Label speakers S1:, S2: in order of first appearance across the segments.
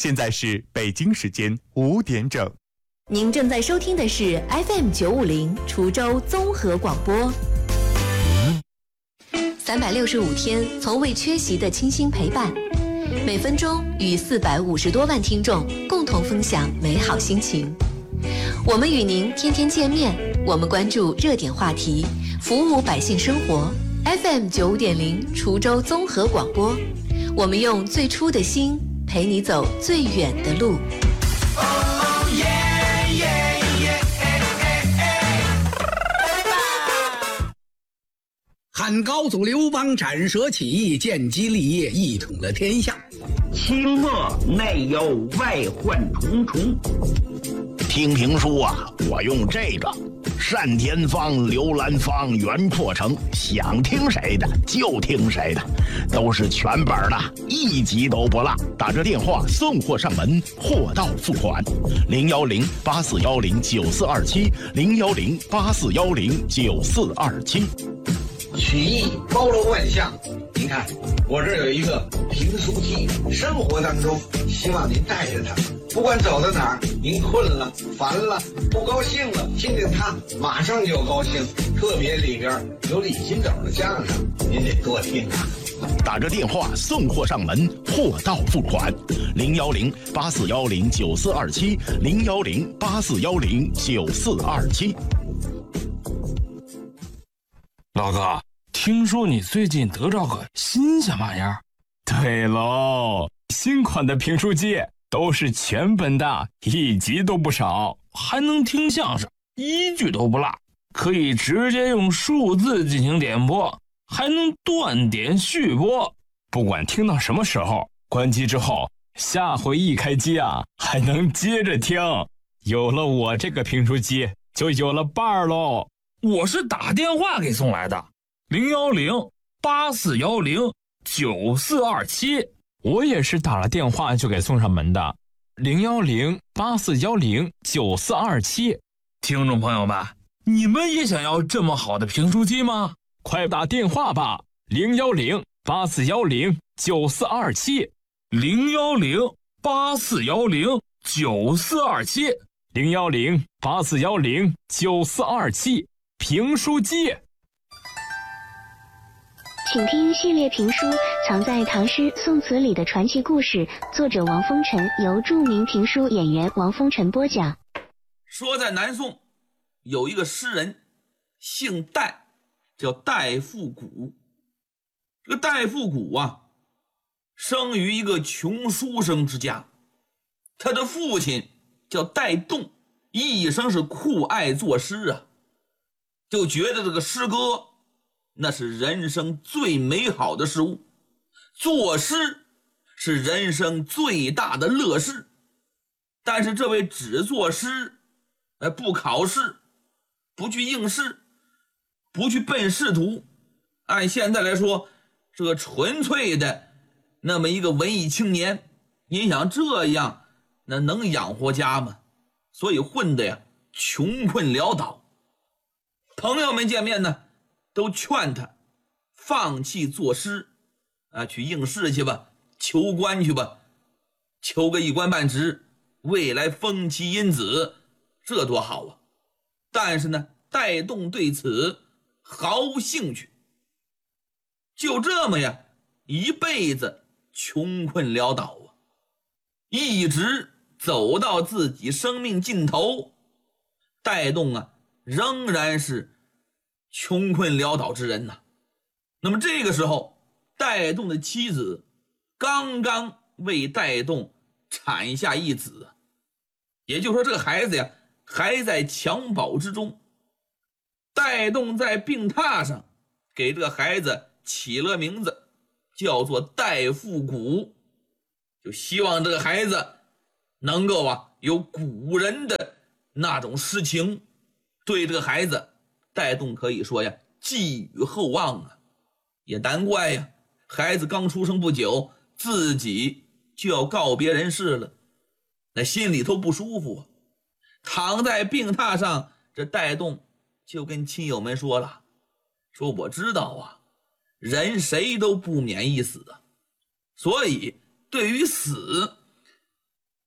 S1: 现在是北京时间5点整。
S2: 您正在收听的是 FM950 滁州综合广播。365天从未缺席的倾心陪伴，每分钟与450多万听众共同分享美好心情。我们与您天天见面，我们关注热点话题，服务百姓生活。FM95.0 滁州综合广播，我们用最初的心陪你走最远的路。
S3: 汉高祖刘邦斩蛇起义，建基立业，一统了天下。
S4: 清末内忧外患重重。
S5: 听评书啊，我用这个单田芳、刘兰芳、袁阔成，想听谁的就听谁的，都是全本的，一集都不落。打这电话送货上门，货到付款。010-8410-9427，010-8410-9427。
S6: 曲艺包罗万象，您看我这儿有一个评书机，生活当中希望您带着它，不管走到哪儿，您困了、烦了、不高兴了，听见它马上就高兴。特别里边有李金斗的相声，您得多听啊。
S5: 打着电话送货上门，货到付款。010-8410-9427，010-8410-9427。
S7: 老哥，听说你最近得着个新鲜玩意儿？
S8: 对喽，新款的评书机都是全本的，一集都不少，
S7: 还能听相声，一句都不落，可以直接用数字进行点播，还能断点续播。
S8: 不管听到什么时候，关机之后，下回一开机啊，还能接着听。有了我这个评书机，就有了伴儿喽。
S7: 我是打电话给送来的，010-8410-9427。
S8: 我也是打了电话就给送上门的，010-8410-9427。
S7: 听众朋友们，你们也想要这么好的评书机吗？
S8: 快打电话吧，010-8410-9427，
S7: 010-8410-9427，
S8: 010-8410-9427。评书机，
S9: 请听系列评书《藏在唐诗宋词里的传奇故事》，作者王风尘，由著名评书演员王风尘播讲。
S10: 说在南宋有一个诗人，姓戴，叫戴复古。这个戴复古啊，生于一个穷书生之家，他的父亲叫戴栋，一生是酷爱作诗啊，就觉得这个诗歌那是人生最美好的事物，作诗是人生最大的乐事。但是这位只作诗，不考试，不去应试，不去奔仕途，按现在来说，这个纯粹的那么一个文艺青年，您想这样那能养活家吗？所以混的呀穷困潦倒。朋友们见面呢，都劝他放弃作诗啊，去应试去吧，求官去吧，求个一官半职，未来封妻荫子，这多好啊。但是呢，戴栋对此毫无兴趣，就这么呀一辈子穷困潦倒啊，一直走到自己生命尽头，戴栋啊仍然是穷困潦倒之人呐。那么这个时候，戴栋的妻子刚刚为戴栋产下一子，也就是说这个孩子呀还在襁褓之中。戴栋在病榻上给这个孩子起了名字，叫做戴复古，就希望这个孩子能够有古人的那种诗情，对这个孩子戴栋可以说呀寄予厚望啊。也难怪呀，孩子刚出生不久，自己就要告别人世了，那心里头不舒服啊。躺在病榻上，这戴栋就跟亲友们说了，说我知道啊，人谁都不免一死啊，所以对于死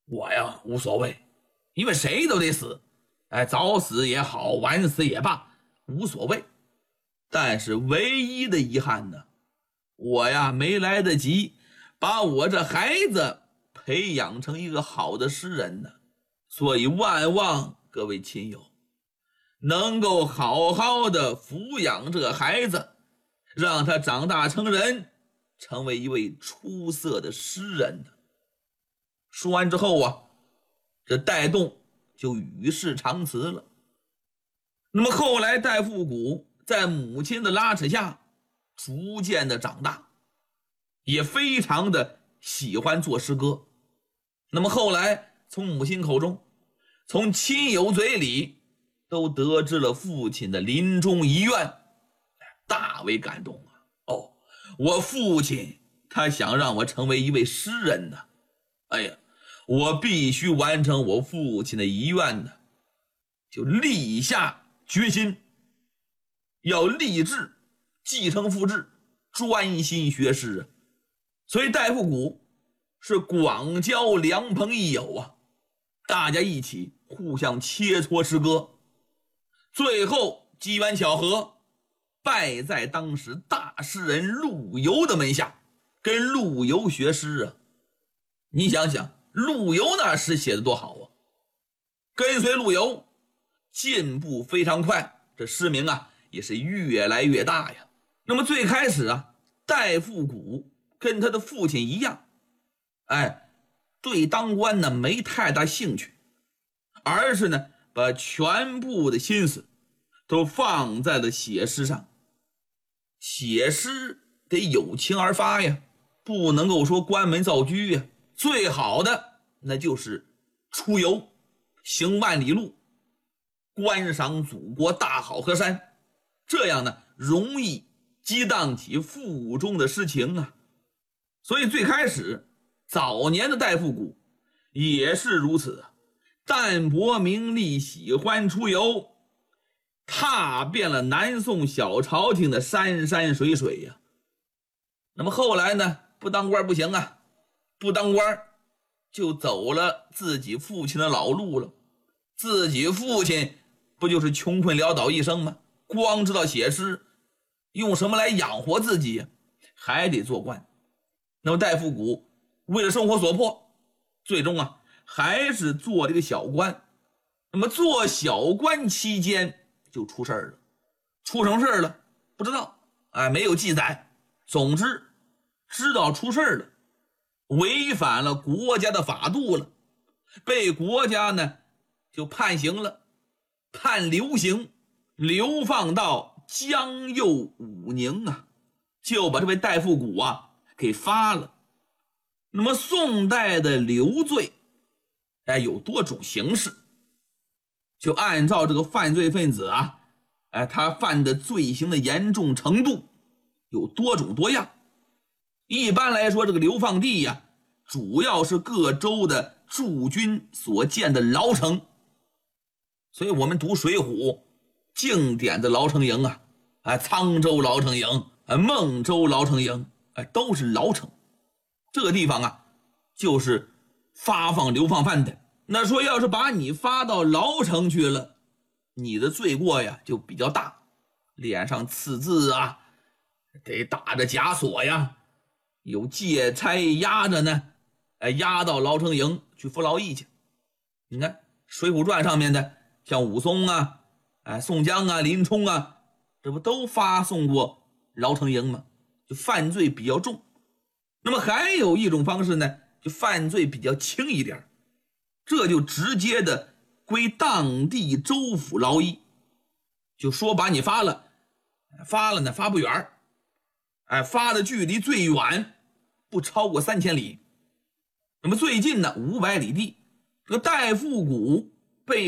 S10: 我呀无所谓，因为谁都得死，早死也好，晚死也罢，无所谓。但是唯一的遗憾呢，我呀没来得及把我这孩子培养成一个好的诗人呢，所以万望各位亲友能够好好的抚养这孩子，让他长大成人，成为一位出色的诗人呢。说完之后啊，这戴栋就与世长辞了。那么后来戴复古在母亲的拉扯下逐渐的长大，也非常的喜欢做诗歌。那么后来从母亲口中，从亲友嘴里都得知了父亲的临终遗愿，大为感动啊！哦，我父亲他想让我成为一位诗人呢，哎呀，我必须完成我父亲的遗愿呢，就立下决心，要立志继承父志，专心学诗啊。所以戴复古是广交良朋益友啊，大家一起互相切磋诗歌，最后机缘巧合拜在当时大诗人陆游的门下，跟陆游学诗啊。你想想陆游那诗写的多好啊，跟随陆游进步非常快，这诗名啊也是越来越大呀。那么最开始啊，戴复古跟他的父亲一样，对当官呢没太大兴趣，而是呢把全部的心思都放在了写诗上。写诗得有情而发呀，不能够说关门造车呀，最好的那就是出游，行万里路，观赏祖国大好河山，这样呢容易激荡起腹中的诗情啊。所以最开始早年的戴复古也是如此啊，淡泊名利，喜欢出游，踏遍了南宋小朝廷的山山水水呀。那么后来呢，不当官不行啊，不当官就走了自己父亲的老路了。自己父亲不就是穷困潦倒一生吗？光知道写诗，用什么来养活自己呀？还得做官。那么戴复古为了生活所迫，最终啊还是做了一个小官。那么做小官期间就出事儿了，出什么事儿了不知道，没有记载。总之知道出事儿了，违反了国家的法度了，被国家呢就判刑了，判流刑，流放到江右武宁啊，就把这位戴复古啊给发了。那么宋代的流罪有多种形式，就按照这个犯罪分子啊他犯的罪行的严重程度有多种多样。一般来说，这个流放地呀主要是各州的驻军所建的牢城。所以我们读水浒经典的牢城营啊，沧州牢城营，孟州牢城营，都是牢城。这个地方啊就是发放流放犯的。那说要是把你发到牢城去了，你的罪过呀就比较大，脸上刺字啊，得打着枷锁呀，有戒差押着呢，押到牢城营去服劳役去。你看《水浒传》上面的像武松啊，宋江啊，林冲啊，这不都发送过牢城营吗？就犯罪比较重。那么还有一种方式呢，就犯罪比较轻一点，这就直接的归当地州府劳役。就说把你发了呢发不远，发的距离最远不超过3000里，那么最近呢500里地。这个戴复古